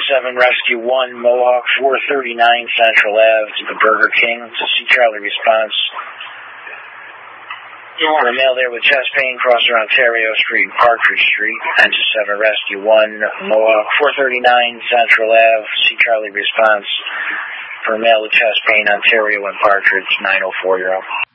7 Rescue 1, Mohawk, 439 Central Ave to the Burger King to see Charlie response. For mail there with chest pain, crosser Ontario Street and Partridge Street. And to 7 Rescue 1, Mohawk, 439 Central Ave, see Charlie response. For mail with chest pain, Ontario and Partridge, 9040.